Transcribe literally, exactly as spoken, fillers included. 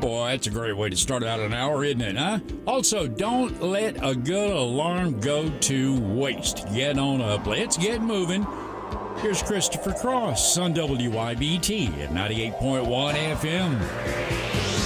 Boy, that's a great way to start out an hour, isn't it, huh? Also, don't let a good alarm go to waste. Get on up. Let's get moving. Here's Christopher Cross on W I B T at ninety-eight point one F M.